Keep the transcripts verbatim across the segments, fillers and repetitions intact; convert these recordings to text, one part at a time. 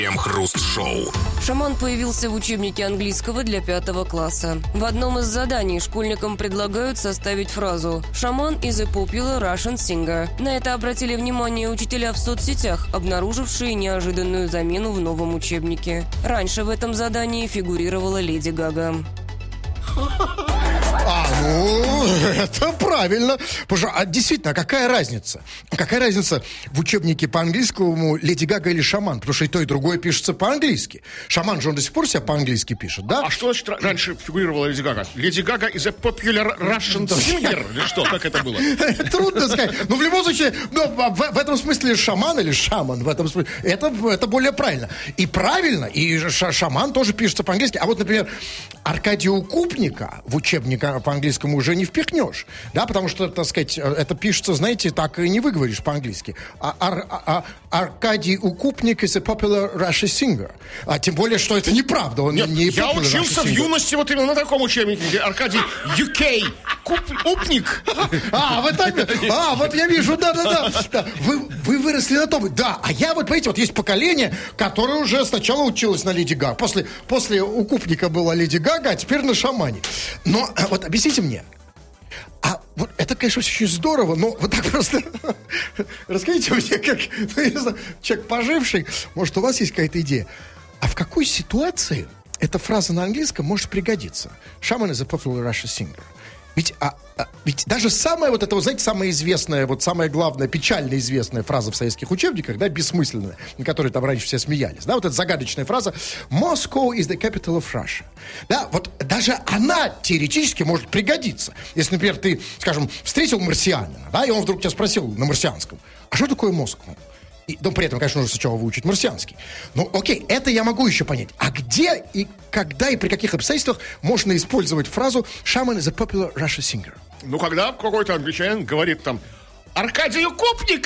Крем-хруст-шоу. Шаман появился в учебнике английского для пятого класса. В одном из заданий школьникам предлагают составить фразу «Шаман is a popular Russian singer». На это обратили внимание учителя в соцсетях, обнаружившие неожиданную замену в новом учебнике. Раньше в этом задании фигурировала Леди Гага. А, ну, это правильно. Потому а действительно, а какая разница? Какая разница в учебнике по английскому Леди Гага или Шаман? Потому что и то, и другое пишется по-английски. Шаман же он до сих пор себя по-английски пишет, да? А что значит раньше фигурировала Леди Гага? Леди Гага is a popular Russian singer? Или что? Как это было? Трудно сказать. Но в любом случае, ну, в, в этом смысле шаман или шаман, в этом смысле, это, это более правильно. И правильно, и ш, шаман тоже пишется по-английски. А вот, например, Аркадия Укупника в учебник по-английскому уже не впихнешь, да, потому что, так сказать, это пишется, знаете, так и не выговоришь по-английски. А, ар, а, Аркадий Укупник is a popular Russian singer. А тем более, что это неправда. Он Нет, не я учился в юности вот именно на таком учебнике, где Аркадий ю кей Упник. А, вот так. А, вот я вижу, да-да-да. Вы, вы выросли на том. Да, а я вот, понимаете, вот есть поколение, которое уже сначала училось на Леди Гага. После, после Укупника была Леди Гага, а теперь на Шамане. Но вот объясните мне, а вот это, конечно, очень здорово, но вот так просто расскажите мне, как, ну, я не знаю, человек поживший, может, у вас есть какая-то идея, а в какой ситуации эта фраза на английском может пригодиться? Shaman is a popular Russian singer. Ведь, а, а, ведь даже самая вот эта, вот, знаете, самая известная, вот самая главная, печально известная фраза в советских учебниках, да, бессмысленная, на которой там раньше все смеялись, да, вот эта загадочная фраза «Moscow is the capital of Russia». Да, вот даже она теоретически может пригодиться. Если, например, ты, скажем, встретил марсианина, да, и он вдруг тебя спросил на марсианском, а что такое Москва? И, ну, при этом, конечно, нужно сначала выучить марсианский. Ну, окей, это я могу еще понять. А где и когда и при каких обстоятельствах можно использовать фразу «Shaman is a popular Russian singer»? Ну, когда какой-то англичанин говорит там «Аркадий Укупник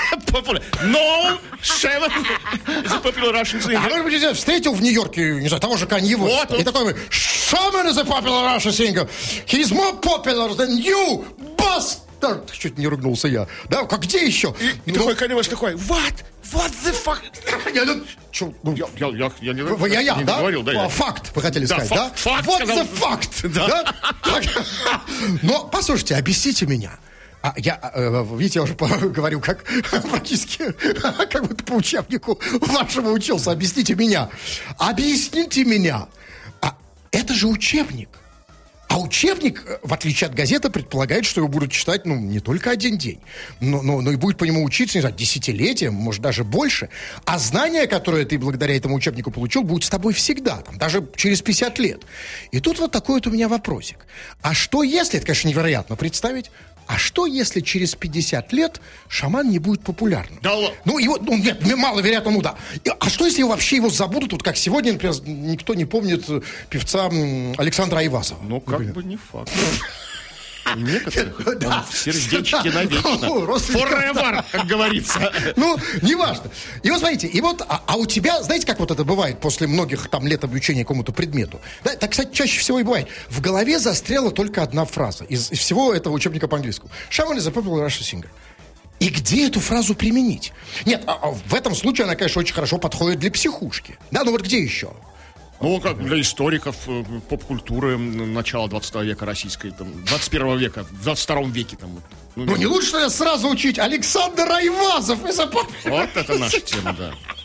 no, Shaman is a popular Russian singer». А может быть, я встретил в Нью-Йорке, не знаю, того же Канье Уэста. Вот, и такой «Shaman is a popular Russian singer. He is more popular than you, bastard». Чуть не ругнулся я. Да, как где еще? И, и ну, такой Канье Уэст такой «What? What the fuck?» Я, ну, чё, ну, я, я, я, я не, вы, я, я, не да? говорил, да? А, факт, вы хотели да, сказать, факт, да? Факт, What сказал. the fact? Да. Да? Но, послушайте, объясните меня. А я, видите, я уже говорю, как практически, как будто по учебнику вашему учился. Объясните меня. Объясните меня. А это же учебник. А учебник, в отличие от газеты, предполагает, что его будут читать, ну, не только один день, но, но, но и будет по нему учиться, не знаю, десятилетием, может, даже больше. А знания, которые ты благодаря этому учебнику получил, будут с тобой всегда, там, даже через пятьдесят лет. И тут вот такой вот у меня вопросик. А что если, это, конечно, невероятно представить, а что, если через пятьдесят лет шаман не будет популярным? Да ладно. Ну, его, ну, нет, маловероятно, ну да. А что, если вообще его забудут, вот как сегодня, например, никто не помнит певца Александра Айвазова? Ну, как например. Бы не факт. У некоторых он в сердечке навечно. Forever, как говорится. Ну, неважно. И вот смотрите, и вот, а, а у тебя, знаете, как вот это бывает после многих там лет обучения какому-то предмету? Да, так, кстати, чаще всего и бывает. В голове застряла только одна фраза из, из всего этого учебника по английскому. Shaman is a popular Russian singer. И где эту фразу применить? Нет, а, а в этом случае она, конечно, очень хорошо подходит для психушки. Да, ну вот где еще? Ну, как для историков поп-культуры начала двадцатого века российской, там, двадцать первого века, в двадцать втором веке. Там, ну, ну, не лучше ли сразу учить Александр Айвазов из-за поп... Вот это наша тема, да.